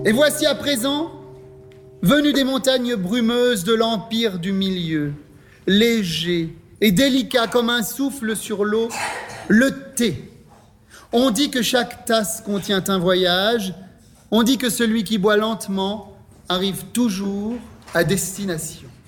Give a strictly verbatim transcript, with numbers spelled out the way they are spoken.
Et voici à présent, venu des montagnes brumeuses de l'empire du milieu, léger et délicat comme un souffle sur l'eau, le thé. On dit que chaque tasse contient un voyage, on dit que celui qui boit lentement arrive toujours à destination.